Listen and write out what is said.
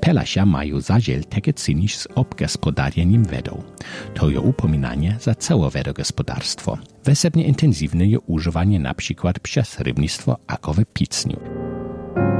Pelasia mają zadziel takie cynisz z obgospodarjeniem wedą. To je upominanie za całe wedogospodarstwo. Wesebnie intensywne je używanie na przykład przez rybnictwo ako w Picniu.